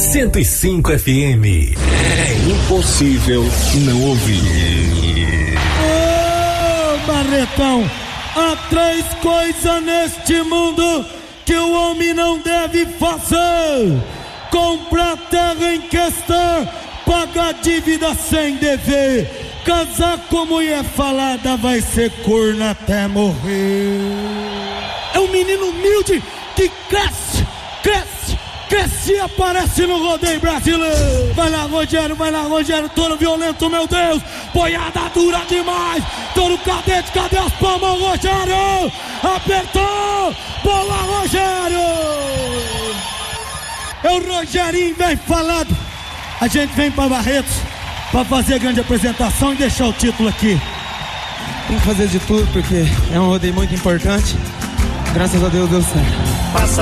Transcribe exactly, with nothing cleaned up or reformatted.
cento e cinco F M. É impossível não ouvir. Ô, Barretão, há três coisas neste mundo que o homem não deve fazer: comprar terra em questão, pagar dívida sem dever, casar com mulher falada, vai ser corno até morrer. É um menino humilde que cresce, cresce, cresce e aparece no rodeio brasileiro. Vai lá, Rogério, vai lá, Rogério, touro violento, meu Deus, boiada dura demais, touro cadete, cadê as palmas, Rogério? Apertou, bola, Rogério! É o Rogerinho, vem falado. A gente vem para Barretos para fazer a grande apresentação e deixar o título aqui. Tem que fazer de tudo porque é um rodeio muito importante. Graças a Deus deu certo.